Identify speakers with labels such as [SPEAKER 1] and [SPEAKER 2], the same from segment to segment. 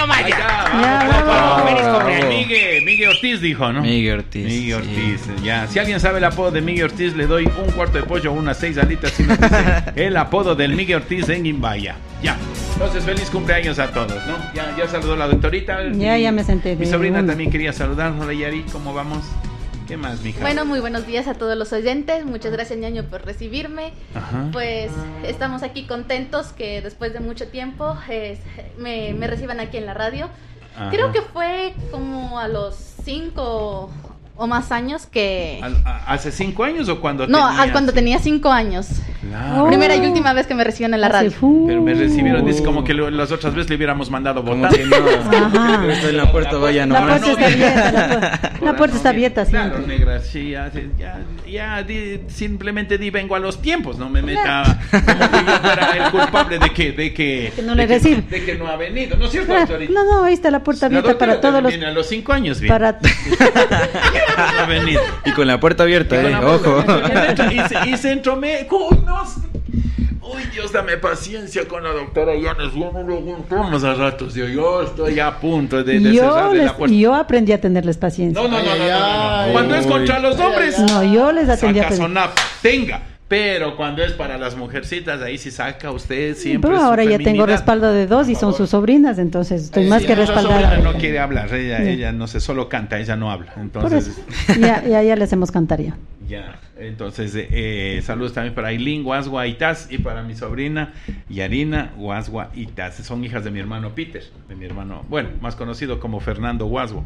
[SPEAKER 1] nomás ya. Miguel Ortiz dijo, ¿no?
[SPEAKER 2] Miguel Ortiz.
[SPEAKER 1] Miguel Ortiz, ya. Si alguien sabe el apodo de Miguel Ortiz, le doy un cuarto de pollo o unas 6 alitas. Si no dice el apodo del Miguel Ortiz en Imbaya. Ya. Entonces, feliz cumpleaños a todos, ¿no? Ya saludó la doctorita.
[SPEAKER 3] Ya me senté.
[SPEAKER 1] Mi sobrina también quería saludar. Hola, Yari, ¿cómo vamos? ¿Qué más, mija?
[SPEAKER 4] Bueno, muy buenos días a todos los oyentes. Muchas gracias, ñaño, por recibirme.
[SPEAKER 1] Ajá.
[SPEAKER 4] Pues estamos aquí contentos que después de mucho tiempo me reciban aquí en la radio.
[SPEAKER 1] Ajá.
[SPEAKER 4] Creo que fue como a los 5 o más años que...
[SPEAKER 1] ¿Hace 5 años o cuando
[SPEAKER 4] cuando tenía 5 años.
[SPEAKER 1] Claro.
[SPEAKER 4] Primera y última vez que me recibieron en la radio.
[SPEAKER 1] Pero me recibieron, dice como que las otras veces le hubiéramos mandado votar.
[SPEAKER 3] Ajá.
[SPEAKER 2] Estoy en la puerta, vaya
[SPEAKER 3] La
[SPEAKER 2] nomás.
[SPEAKER 3] puerta está abierta. La puerta está abierta siempre.
[SPEAKER 1] Claro, negra, sí, simplemente vengo a los tiempos, no me meta como que yo fuera el culpable de que
[SPEAKER 3] no le recibe.
[SPEAKER 1] de que no ha venido, ¿no es cierto,
[SPEAKER 3] Claro.
[SPEAKER 1] doctorita?
[SPEAKER 3] No, ahí está la puerta
[SPEAKER 1] La
[SPEAKER 3] abierta
[SPEAKER 1] doctora
[SPEAKER 3] para todos los...
[SPEAKER 1] viene a los 5 años, bien.
[SPEAKER 3] Para...
[SPEAKER 1] Ha venido.
[SPEAKER 2] Y con la puerta abierta, ojo.
[SPEAKER 1] Y se entromé. ¡Uy, no! ¡Uy, Dios, dame paciencia con la doctora Llanes! Ya no lo aguantamos a ratos. Yo estoy a punto de cerrarle la puerta.
[SPEAKER 3] Yo aprendí a tenerles paciencia.
[SPEAKER 1] No. Cuando es contra los hombres,
[SPEAKER 3] No, yo les atendí a
[SPEAKER 1] saca
[SPEAKER 3] pedir.
[SPEAKER 1] sonapa, tenga. Pero cuando es para las mujercitas, ahí sí saca usted siempre.
[SPEAKER 3] Pero
[SPEAKER 1] su
[SPEAKER 3] ahora ya
[SPEAKER 1] feminidad.
[SPEAKER 3] tengo respaldo de 2 y son sus sobrinas, entonces estoy más que
[SPEAKER 1] La sobrina
[SPEAKER 3] respaldada.
[SPEAKER 1] no quiere hablar, ella no se solo canta, ella no habla.
[SPEAKER 3] Por
[SPEAKER 1] Entonces,
[SPEAKER 3] eso, ya les hacemos cantar ya.
[SPEAKER 1] ya, entonces saludos también para Ailín Guasgua Itaz y para mi sobrina Yarina Guasgua Itaz. Son hijas de mi hermano Peter, de mi hermano, bueno, más conocido como Fernando Guasgua.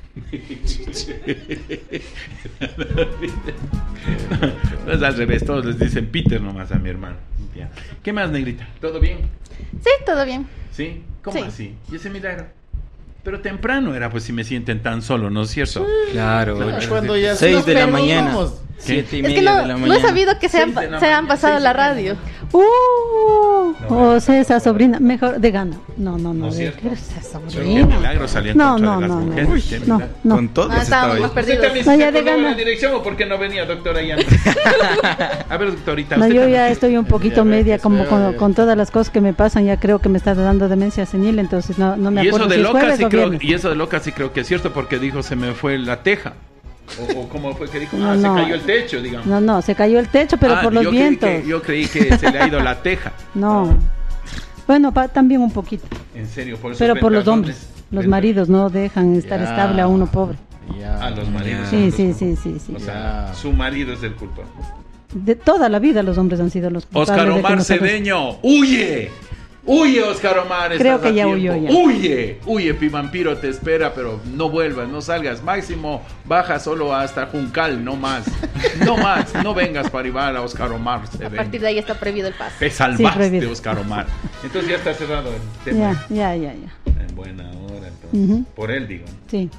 [SPEAKER 1] No es al revés, todos les dicen Peter nomás a mi hermano. Ya. ¿Qué más, negrita? ¿Todo bien?
[SPEAKER 4] Sí, todo bien.
[SPEAKER 1] ¿Sí? ¿Cómo
[SPEAKER 4] Sí.
[SPEAKER 1] así? ¿Y ese milagro? Pero temprano era, pues si me sienten tan solo, ¿no es cierto?
[SPEAKER 2] Claro.
[SPEAKER 5] Cuando ya
[SPEAKER 2] 6 de la
[SPEAKER 5] nos
[SPEAKER 2] mañana.
[SPEAKER 5] vamos.
[SPEAKER 2] 7 y
[SPEAKER 4] Es que
[SPEAKER 2] media de la
[SPEAKER 4] no he
[SPEAKER 2] mañana.
[SPEAKER 4] sabido que se han pasado a la radio.
[SPEAKER 3] O sea, esa sobrina, mejor de gana. No,
[SPEAKER 1] es cierto.
[SPEAKER 3] esa
[SPEAKER 1] Qué
[SPEAKER 3] sobrina.
[SPEAKER 1] milagro salía en
[SPEAKER 3] No,
[SPEAKER 1] contra
[SPEAKER 3] no,
[SPEAKER 1] de las
[SPEAKER 3] no,
[SPEAKER 1] mujeres.
[SPEAKER 3] no.
[SPEAKER 1] Qué
[SPEAKER 3] No,
[SPEAKER 1] milagro.
[SPEAKER 3] no.
[SPEAKER 2] Con todo eso
[SPEAKER 4] Estábamos
[SPEAKER 2] estaba
[SPEAKER 4] más
[SPEAKER 2] ahí.
[SPEAKER 1] ¿Usted
[SPEAKER 4] perdidos.
[SPEAKER 1] también
[SPEAKER 3] No,
[SPEAKER 1] se
[SPEAKER 3] ya de
[SPEAKER 1] acordó de
[SPEAKER 3] gana.
[SPEAKER 1] la dirección o por qué no venía, doctora Yana? A ver, doctorita.
[SPEAKER 3] No,
[SPEAKER 1] ¿usted
[SPEAKER 3] yo
[SPEAKER 1] también?
[SPEAKER 3] ya estoy un poquito
[SPEAKER 5] Ya ves,
[SPEAKER 3] media como
[SPEAKER 5] espera,
[SPEAKER 3] con todas las cosas que me pasan, ya creo que me está dando demencia senil, entonces no me
[SPEAKER 1] Y eso
[SPEAKER 3] acuerdo
[SPEAKER 1] de
[SPEAKER 3] si es
[SPEAKER 1] loca
[SPEAKER 3] jueves
[SPEAKER 1] sí
[SPEAKER 3] o
[SPEAKER 1] creo,
[SPEAKER 3] viernes.
[SPEAKER 1] y eso de loca sí creo que es cierto porque dijo se me fue la teja. O cómo fue que dijo,
[SPEAKER 3] No,
[SPEAKER 1] se
[SPEAKER 3] no.
[SPEAKER 1] cayó el techo, digamos.
[SPEAKER 3] No, se cayó el techo, pero por los
[SPEAKER 1] yo
[SPEAKER 3] vientos.
[SPEAKER 1] yo creí que se le ha ido la teja.
[SPEAKER 3] No. Bueno, también un poquito.
[SPEAKER 1] En serio, por eso
[SPEAKER 3] Pero por los
[SPEAKER 1] ventas,
[SPEAKER 3] hombres. Los maridos no dejan estar
[SPEAKER 5] Ya.
[SPEAKER 3] estable a uno pobre.
[SPEAKER 5] Ya.
[SPEAKER 1] Los maridos.
[SPEAKER 3] Sí,
[SPEAKER 1] son los
[SPEAKER 3] sí,
[SPEAKER 1] culpables.
[SPEAKER 3] sí.
[SPEAKER 1] O sea, su marido es el culpable.
[SPEAKER 3] De toda la vida los hombres han sido los culpables.
[SPEAKER 1] Oscar
[SPEAKER 3] de que
[SPEAKER 1] Omar
[SPEAKER 3] nosotros-
[SPEAKER 1] Cedeño, ¡huye! ¡Huye, Oscar Omar!
[SPEAKER 3] Creo
[SPEAKER 1] estás
[SPEAKER 3] que ya
[SPEAKER 1] a
[SPEAKER 3] huyó
[SPEAKER 1] tiempo.
[SPEAKER 3] ya.
[SPEAKER 1] ¡Huye! Pivampiro te espera, pero no vuelvas, no salgas. Máximo, baja solo hasta Juncal, no más. No más, no vengas para llevar a Oscar Omar
[SPEAKER 4] A
[SPEAKER 1] Cedeño.
[SPEAKER 4] partir de ahí está prohibido el paso.
[SPEAKER 1] Te salvaste,
[SPEAKER 3] prohibido.
[SPEAKER 1] Oscar Omar. Entonces ya está cerrado el tema.
[SPEAKER 3] Ya.
[SPEAKER 1] En buena hora, entonces.
[SPEAKER 3] Ujú.
[SPEAKER 1] Por él, digo.
[SPEAKER 3] Sí.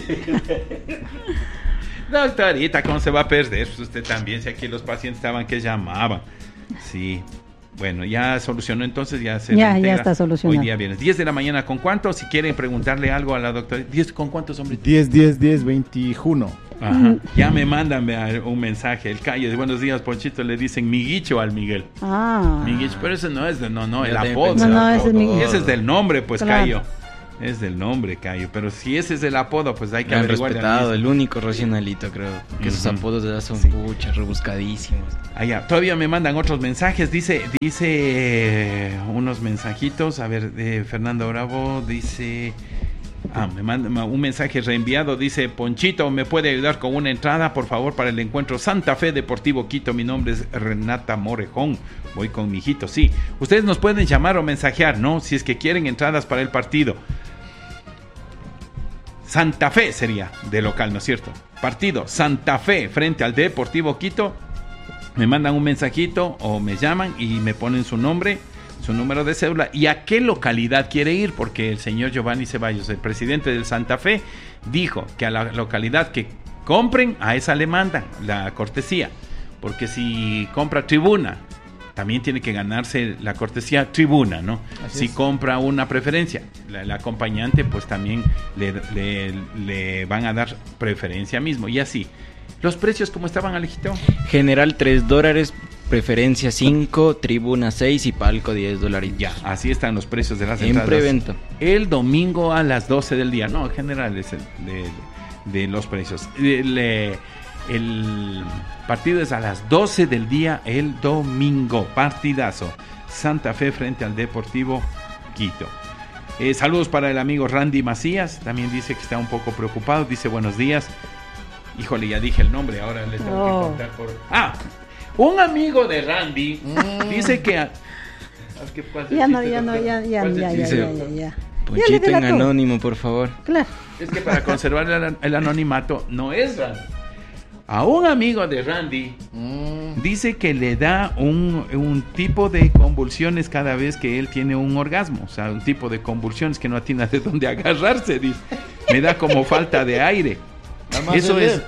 [SPEAKER 1] Doctorita, ¿cómo se va a perder? Pues usted también, si aquí los pacientes estaban que llamaban. Sí. Bueno, ya solucionó entonces, ya se
[SPEAKER 3] Ya
[SPEAKER 1] reintegra.
[SPEAKER 3] está solucionado.
[SPEAKER 1] Hoy día viernes, 10 de la mañana, ¿con cuánto? Si quieren preguntarle algo a la doctora, 10, ¿con cuántos hombres?
[SPEAKER 5] 10, 21.
[SPEAKER 1] Ajá. Ya me mandan un mensaje, el Cayo, de buenos días, Ponchito, le dicen Miguicho al Miguel.
[SPEAKER 3] Ah.
[SPEAKER 1] Miguicho, pero ese no es el
[SPEAKER 2] Ya
[SPEAKER 1] apodo.
[SPEAKER 2] también
[SPEAKER 3] No, ese es Miguel.
[SPEAKER 1] Ese es del nombre, pues,
[SPEAKER 3] Claro.
[SPEAKER 1] Cayo. Es del nombre, Cayo. Pero si ese es el apodo, pues hay que
[SPEAKER 2] Me han
[SPEAKER 1] averiguar.
[SPEAKER 2] respetado, el único regionalito, creo. Que esos
[SPEAKER 1] Ujú.
[SPEAKER 2] apodos de edad son
[SPEAKER 1] Sí.
[SPEAKER 2] pucha, rebuscadísimos.
[SPEAKER 1] Allá, todavía me mandan otros mensajes. Dice unos mensajitos. A ver, Fernando Bravo dice. Me manda un mensaje reenviado. Dice: Ponchito, ¿me puede ayudar con una entrada, por favor, para el encuentro Santa Fe Deportivo Quito? Mi nombre es Renata Morejón. Voy con mi hijito. Sí, ustedes nos pueden llamar o mensajear, ¿no? Si es que quieren entradas para el partido. Santa Fe sería de local, ¿no es cierto? Partido Santa Fe frente al Deportivo Quito. Me mandan un mensajito o me llaman y me ponen su nombre, su número de cédula y a qué localidad quiere ir, porque el señor Giovanni Ceballos, el presidente del Santa Fe, dijo que a la localidad que compren, a esa le mandan la cortesía, porque si compra tribuna, también tiene que ganarse la cortesía tribuna, ¿no?
[SPEAKER 5] Así
[SPEAKER 1] Si
[SPEAKER 5] es.
[SPEAKER 1] compra una preferencia, el acompañante, pues también le van a dar preferencia mismo, y así. ¿Los precios cómo estaban, Alejito?
[SPEAKER 2] General $3, preferencia 5, tribuna 6 y palco $10.
[SPEAKER 1] Ya, así están los precios de las
[SPEAKER 2] En
[SPEAKER 1] entradas.
[SPEAKER 2] preventa.
[SPEAKER 1] El domingo a las 12 del día. No, en general es el de los precios. El partido es a las 12 del día el domingo. Partidazo. Santa Fe frente al Deportivo Quito. Saludos para el amigo Randy Macías. También dice que está un poco preocupado. Dice buenos días. Híjole, ya dije el nombre. Ahora le tengo que contar por... Un amigo de Randy dice que...
[SPEAKER 3] Ya.
[SPEAKER 2] Ponchito en anónimo, por favor.
[SPEAKER 3] Claro.
[SPEAKER 1] Es que para conservar el anonimato no es Randy. A un amigo de Randy dice que le da un tipo de convulsiones cada vez que él tiene un orgasmo. O sea, un tipo de convulsiones que no tiene de dónde agarrarse, dice. Me da como falta de aire. Eso es.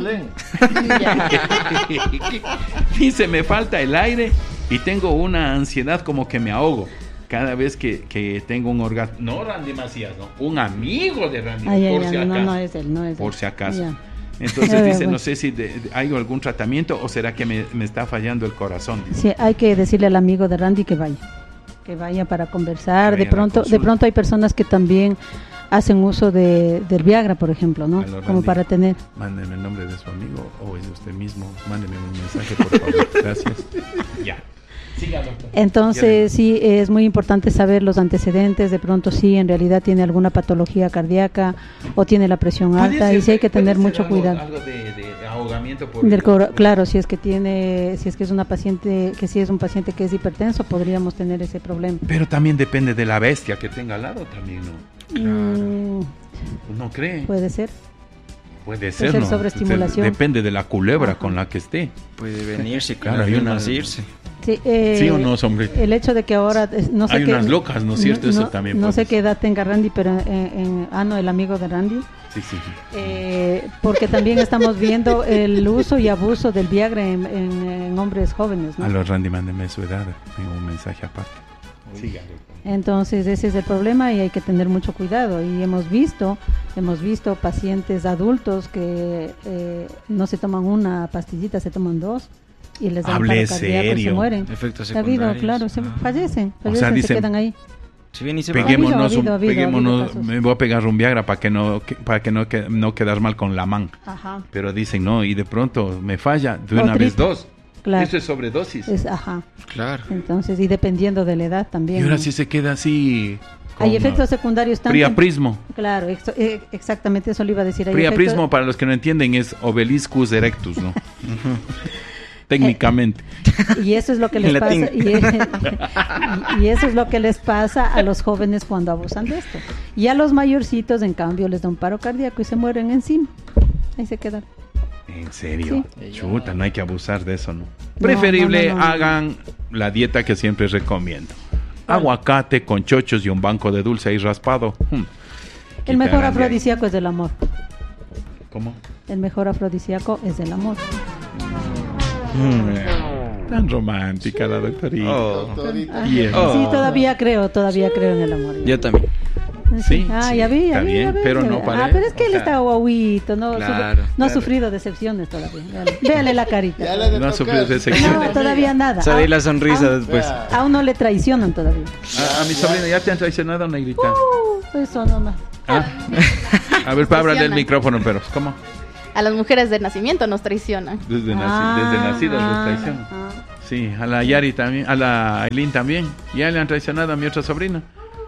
[SPEAKER 1] Dice, me falta el aire y tengo una ansiedad como que me ahogo cada vez que tengo un orgasmo. No Randy Macías, no. Un amigo de Randy, por si acaso.
[SPEAKER 3] No es él.
[SPEAKER 1] Por si acaso.
[SPEAKER 3] Ya.
[SPEAKER 1] Entonces dice, no sé si hay algún tratamiento o será que me está fallando el corazón. Dice.
[SPEAKER 3] Sí, hay que decirle al amigo de Randy que vaya para conversar.
[SPEAKER 1] Que vaya
[SPEAKER 3] De pronto hay personas que también hacen uso del Viagra, por ejemplo, ¿no?
[SPEAKER 1] Aló,
[SPEAKER 3] Como
[SPEAKER 1] Randy,
[SPEAKER 3] para tener.
[SPEAKER 1] Mándeme el nombre de su amigo o es usted mismo. Mándeme un mensaje, por favor. Gracias. Ya. Siga, doctor.
[SPEAKER 3] Entonces sí, es muy importante saber los antecedentes. De pronto sí, en realidad tiene alguna patología cardíaca o tiene la presión alta y sí hay que tener mucho cuidado.
[SPEAKER 1] Algo de ahogamiento por
[SPEAKER 3] Claro, si es que es una paciente, que si es un paciente que es hipertenso, podríamos tener ese problema.
[SPEAKER 1] Pero también depende de la bestia que tenga al lado también, ¿no? ¿No cree?
[SPEAKER 3] Puede ser.
[SPEAKER 1] Puede ser,
[SPEAKER 3] ser
[SPEAKER 1] ¿no?
[SPEAKER 3] sobreestimulación.
[SPEAKER 1] Depende de la culebra con la que esté.
[SPEAKER 2] Puede venirse,
[SPEAKER 1] Claro,
[SPEAKER 2] claro,
[SPEAKER 1] hay
[SPEAKER 2] y
[SPEAKER 1] una-
[SPEAKER 2] irse.
[SPEAKER 3] Sí,
[SPEAKER 1] ¿Sí o no, hombre?
[SPEAKER 3] El hecho de que ahora no sé
[SPEAKER 1] Hay unas locas, ¿no es cierto? Eso también
[SPEAKER 3] no
[SPEAKER 1] puede
[SPEAKER 3] sé
[SPEAKER 1] ser.
[SPEAKER 3] qué edad tenga Randy, pero el amigo de Randy,
[SPEAKER 1] Sí.
[SPEAKER 3] porque también estamos viendo el uso y abuso del Viagra en hombres jóvenes, ¿no?
[SPEAKER 1] A los Randy, mándeme su edad. Tengo un mensaje aparte. Siga, doctor.
[SPEAKER 3] Entonces ese es el problema y hay que tener mucho cuidado. Y hemos visto pacientes adultos que no se toman una pastillita, se toman dos y les da un
[SPEAKER 1] Hable
[SPEAKER 3] paro cardíaco y se
[SPEAKER 1] serio.
[SPEAKER 3] mueren.
[SPEAKER 2] Efectos
[SPEAKER 3] Ha habido,
[SPEAKER 2] secundarios.
[SPEAKER 3] claro, fallecen,
[SPEAKER 1] O sea,
[SPEAKER 3] se
[SPEAKER 1] dicen,
[SPEAKER 3] quedan ahí.
[SPEAKER 2] Se viene y se va.
[SPEAKER 1] Peguémonos,
[SPEAKER 3] Ha habido casos.
[SPEAKER 1] me voy a pegar un Viagra para que no quedar mal con la man.
[SPEAKER 3] Ajá,
[SPEAKER 1] Pero dicen, no, y de pronto me falla, de
[SPEAKER 3] O
[SPEAKER 1] una vez
[SPEAKER 3] triple.
[SPEAKER 1] dos.
[SPEAKER 3] claro.
[SPEAKER 1] Eso es sobredosis.
[SPEAKER 3] Ajá.
[SPEAKER 2] Claro.
[SPEAKER 3] Entonces, y dependiendo de la edad también.
[SPEAKER 1] Y ahora
[SPEAKER 3] ¿no?
[SPEAKER 1] sí se queda así.
[SPEAKER 3] Hay
[SPEAKER 1] con
[SPEAKER 3] efectos secundarios tanto.
[SPEAKER 1] priaprismo.
[SPEAKER 3] Claro, exactamente eso le iba a decir. Hay
[SPEAKER 1] Priaprismo,
[SPEAKER 3] efectos-
[SPEAKER 1] para los que no entienden, es obeliscus erectus, ¿no? Técnicamente.
[SPEAKER 3] Y eso es lo que
[SPEAKER 2] En
[SPEAKER 3] les
[SPEAKER 2] latín.
[SPEAKER 3] pasa. Y eso es lo que les pasa a los jóvenes cuando abusan de esto. Y a los mayorcitos, en cambio, les da un paro cardíaco y se mueren encima. Ahí se quedan.
[SPEAKER 1] En serio. Chuta, no hay que abusar de eso, ¿no? Preferible
[SPEAKER 3] no.
[SPEAKER 1] hagan la dieta que siempre recomiendo. Aguacate con chochos y un banco de dulce ahí raspado.
[SPEAKER 3] El mejor
[SPEAKER 1] Quitarán de ahí.
[SPEAKER 3] afrodisíaco es el amor.
[SPEAKER 1] ¿Cómo?
[SPEAKER 3] El mejor afrodisíaco es el amor.
[SPEAKER 1] Tan romántica la doctorita.
[SPEAKER 2] Oh.
[SPEAKER 1] Bien.
[SPEAKER 2] Oh.
[SPEAKER 3] Sí, todavía creo en el amor.
[SPEAKER 2] Yo también.
[SPEAKER 1] Sí,
[SPEAKER 3] Ah,
[SPEAKER 1] sí,
[SPEAKER 3] ya vi,
[SPEAKER 1] está bien, pero no parece.
[SPEAKER 3] pero es que él está guauito, no,
[SPEAKER 2] Claro,
[SPEAKER 3] no ha
[SPEAKER 2] claro.
[SPEAKER 3] sufrido decepciones todavía. Véale la carita.
[SPEAKER 5] Ya la de
[SPEAKER 1] No ha
[SPEAKER 5] tocar.
[SPEAKER 1] sufrido decepciones.
[SPEAKER 3] No, todavía nada.
[SPEAKER 2] Sale la
[SPEAKER 3] Aún-
[SPEAKER 2] sonrisa después.
[SPEAKER 3] Aún no le traicionan todavía.
[SPEAKER 1] A mi sobrina ya te han traicionado, negrita.
[SPEAKER 3] Eso nomás.
[SPEAKER 1] Ah. A ver, para hablarle el micrófono, pero ¿cómo?
[SPEAKER 4] A las mujeres de nacimiento nos traicionan.
[SPEAKER 1] Desde nacidas los traicionan. Sí, a la Yari también, a la Aileen también. Ya le han traicionado a mi otra sobrina.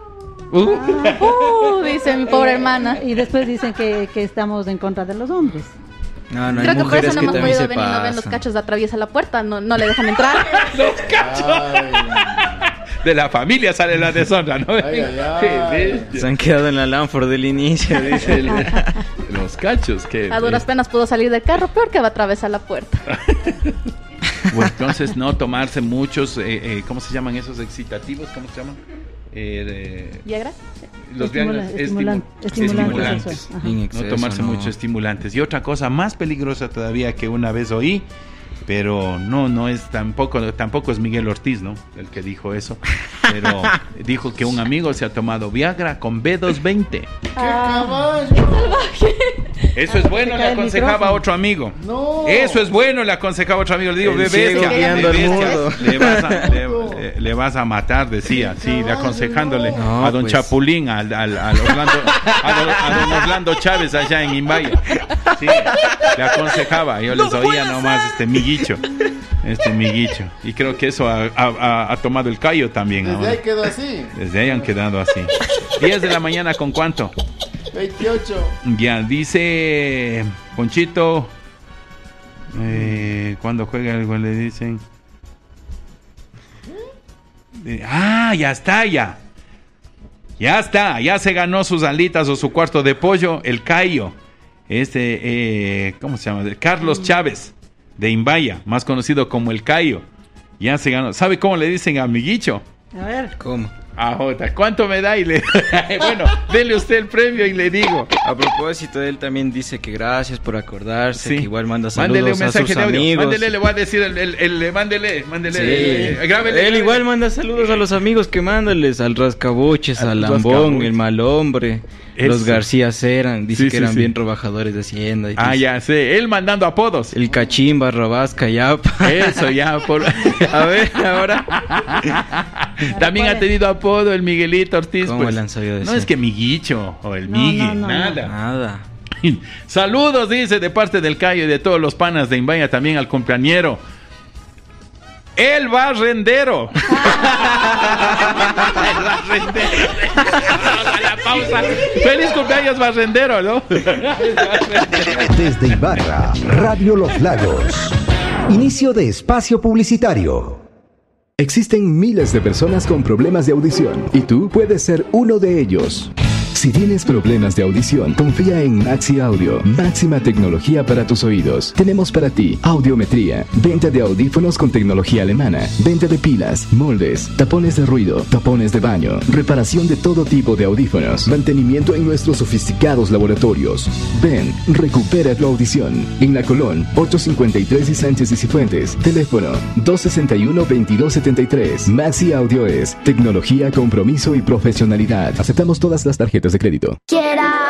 [SPEAKER 4] Dice mi pobre hermana.
[SPEAKER 3] Y después dicen que estamos en contra de los hombres.
[SPEAKER 2] No, hay
[SPEAKER 4] Creo que por
[SPEAKER 2] mujeres
[SPEAKER 4] eso no
[SPEAKER 2] que
[SPEAKER 4] hemos
[SPEAKER 2] también
[SPEAKER 4] podido
[SPEAKER 2] se
[SPEAKER 4] venir, no ven los
[SPEAKER 2] pasan.
[SPEAKER 4] cachos, atraviesa la puerta, no le dejan entrar.
[SPEAKER 1] ¡Los cachos! De la familia sale la deshonra, ¿no?
[SPEAKER 5] Ay, ay, ay.
[SPEAKER 1] Qué bestia.
[SPEAKER 2] Se han quedado en la Lanford del inicio, dice el...
[SPEAKER 1] Los cachos, qué
[SPEAKER 4] A duras
[SPEAKER 1] bestia.
[SPEAKER 4] penas pudo salir del carro, peor que va a atravesar la puerta.
[SPEAKER 1] Bueno, entonces no tomarse muchos, ¿cómo se llaman esos excitativos? ¿Cómo se llaman?
[SPEAKER 4] ¿Viagra?
[SPEAKER 1] Los Viagras,
[SPEAKER 3] Estimulantes
[SPEAKER 1] estimulantes.
[SPEAKER 3] sexuales. Ajá.
[SPEAKER 2] En
[SPEAKER 1] No
[SPEAKER 2] exceso,
[SPEAKER 1] tomarse muchos estimulantes. Y otra cosa más peligrosa todavía que una vez oí, pero no es tampoco es Miguel Ortiz, ¿no? El que dijo eso. Pero dijo que un amigo se ha tomado Viagra con B220.
[SPEAKER 5] ¡Qué caballo!
[SPEAKER 1] Eso es bueno, le aconsejaba a otro amigo.
[SPEAKER 5] No.
[SPEAKER 1] Eso es bueno, le aconsejaba a otro amigo. Le digo,
[SPEAKER 2] El
[SPEAKER 1] bebé,
[SPEAKER 2] ciego guiando al mudo.
[SPEAKER 1] le vas a matar, decía, sí, le aconsejándole
[SPEAKER 2] No,
[SPEAKER 1] a don
[SPEAKER 2] pues.
[SPEAKER 1] Chapulín, a don Orlando Chávez allá en Imbaya. Sí, le aconsejaba, yo les oía nomás este miguicho. Y creo que eso ha tomado el callo también.
[SPEAKER 5] Desde
[SPEAKER 1] ahora.
[SPEAKER 5] ahí quedó así.
[SPEAKER 1] Desde ahí han quedado así. 10 de la mañana, ¿con cuánto?
[SPEAKER 5] 28.
[SPEAKER 1] Ya, dice Ponchito. Cuando juega algo le dicen. Ya está, ya. Ya está, ya se ganó sus alitas o su cuarto de pollo, el Cayo. ¿Cómo se llama? Carlos Chávez, de Imbaya, más conocido como el Cayo. Ya se ganó. ¿Sabe cómo le dicen a amiguicho?
[SPEAKER 3] A ver.
[SPEAKER 2] ¿Cómo?
[SPEAKER 1] ¿Cuánto me da? Bueno, dele usted el premio y le digo.
[SPEAKER 2] A propósito, él también dice que gracias por acordarse,
[SPEAKER 1] Sí.
[SPEAKER 2] que igual manda
[SPEAKER 1] Mándele
[SPEAKER 2] saludos
[SPEAKER 1] un
[SPEAKER 2] a
[SPEAKER 1] mensaje
[SPEAKER 2] sus
[SPEAKER 1] de audio.
[SPEAKER 2] amigos.
[SPEAKER 1] Mándele, le voy a decir, mándele.
[SPEAKER 2] Sí.
[SPEAKER 1] Grábele.
[SPEAKER 2] Él igual manda saludos a los amigos que mándales, al Rascabuches, al Lambón,
[SPEAKER 1] Rascabuches.
[SPEAKER 2] el Mal Hombre,
[SPEAKER 1] Eso.
[SPEAKER 2] los García eran, dice
[SPEAKER 1] Sí,
[SPEAKER 2] que
[SPEAKER 1] sí,
[SPEAKER 2] eran
[SPEAKER 1] sí.
[SPEAKER 2] bien trabajadores de Hacienda. Y dice,
[SPEAKER 1] Ya sé, él mandando apodos.
[SPEAKER 2] el Cachimba, Rabasca, Yapa.
[SPEAKER 1] Eso ya,
[SPEAKER 2] A ver, ahora.
[SPEAKER 1] También ha tenido apodo el Miguelito Ortiz.
[SPEAKER 2] ¿Cómo
[SPEAKER 1] pues.
[SPEAKER 2] le han sabido decir?
[SPEAKER 1] No es que Miguicho o el
[SPEAKER 3] No,
[SPEAKER 1] Migui,
[SPEAKER 3] no,
[SPEAKER 1] nada.
[SPEAKER 2] Nada.
[SPEAKER 1] Saludos, dice, de parte del Cayo y de todos los panas de Imbaya, también al cumpleañero. El barrendero. El barrendero. A la pausa. Feliz cumpleaños, barrendero, ¿no?
[SPEAKER 6] Desde Ibarra, Radio Los Lagos. Inicio de espacio publicitario.
[SPEAKER 7] Existen miles de personas con problemas de audición y tú puedes ser uno de ellos. Si tienes problemas de audición, confía en Maxi Audio. Máxima tecnología para tus oídos. Tenemos para ti audiometría, venta de audífonos con tecnología alemana, venta de pilas, moldes, tapones de ruido, tapones de baño, reparación de todo tipo de audífonos, mantenimiento en nuestros sofisticados laboratorios. Ven, recupera tu audición. En La Colón, 853 y Sánchez y Cifuentes. Teléfono 261-2273. Maxi Audio es tecnología, compromiso y profesionalidad. Aceptamos todas las tarjetas de crédito.
[SPEAKER 8] Quiera